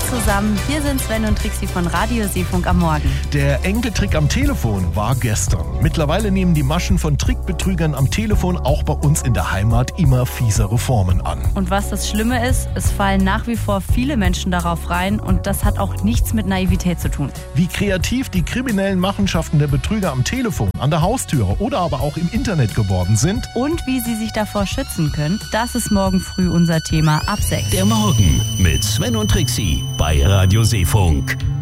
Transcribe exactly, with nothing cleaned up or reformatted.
zusammen, wir sind Sven und Trixi von Radio Seefunk am Morgen. Der Enkeltrick am Telefon war gestern. Mittlerweile nehmen die Maschen von Trickbetrügern am Telefon auch bei uns in der Heimat immer fiesere Formen an. Und was das Schlimme ist, es fallen nach wie vor viele Menschen darauf rein und das hat auch nichts mit Naivität zu tun. Wie kreativ die kriminellen Machenschaften der Betrüger am Telefon, an der Haustüre oder aber auch im Internet geworden sind. Und wie sie sich davor schützen können, das ist morgen früh unser Thema ab sechs. Der Morgen mit Sven und Trixi bei Radio Seefunk.